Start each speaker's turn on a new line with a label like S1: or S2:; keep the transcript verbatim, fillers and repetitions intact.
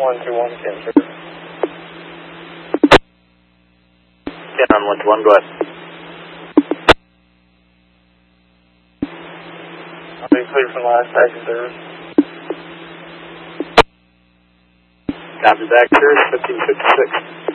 S1: one two one, ten, sir.
S2: ten on one two one, go ahead.
S1: I'll be clear from last taxi service.
S2: Copy back, sir, fifteen fifty-six.